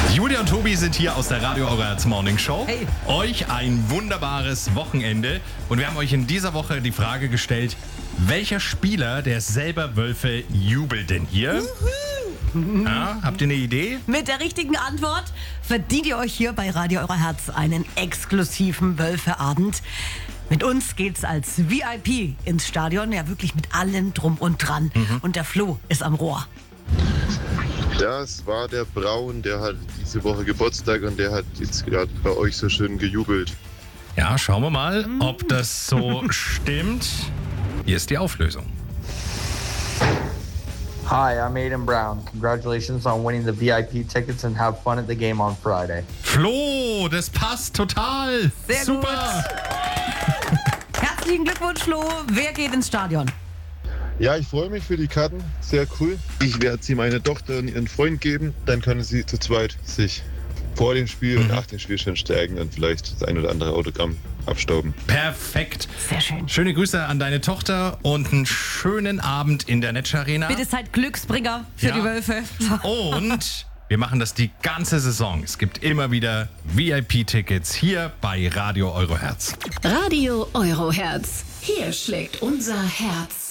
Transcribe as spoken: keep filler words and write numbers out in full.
Julia und Tobi sind hier aus der Radio Euro Herz Morning Show. Hey. Euch ein wunderbares Wochenende. Und wir haben euch in dieser Woche die Frage gestellt, welcher Spieler der selber Wölfe jubelt denn hier? Ja, habt ihr eine Idee? Mit der richtigen Antwort verdient ihr euch hier bei Radio Euro Herz einen exklusiven Wölfeabend. Mit uns geht's als V I P ins Stadion, ja wirklich mit allem drum und dran. Mhm. Und der Flo ist am Rohr. Das war der Braun, der hat diese Woche Geburtstag und der hat jetzt gerade bei euch so schön gejubelt. Ja, schauen wir mal, ob das so stimmt. Hier ist die Auflösung. Hi, I'm Aiden Brown. Congratulations on winning the V I P tickets and have fun at the game on Friday. Flo, das passt total. Sehr Super. Gut. Herzlichen Glückwunsch, Flo. Wer geht ins Stadion? Ja, ich freue mich für die Karten. Sehr cool. Ich werde sie meiner Tochter und ihren Freund geben. Dann können sie zu zweit sich vor dem Spiel mhm. und nach dem Spiel schon stärken und vielleicht das ein oder andere Autogramm abstauben. Perfekt. Sehr schön. Schöne Grüße an deine Tochter und einen schönen Abend in der Netsch Arena. Bitte seid Glücksbringer für Ja. die Wölfe. Und wir machen das die ganze Saison. Es gibt immer wieder V I P-Tickets hier bei Radio Euro Herz. Radio Euro Herz. Hier schlägt unser Herz.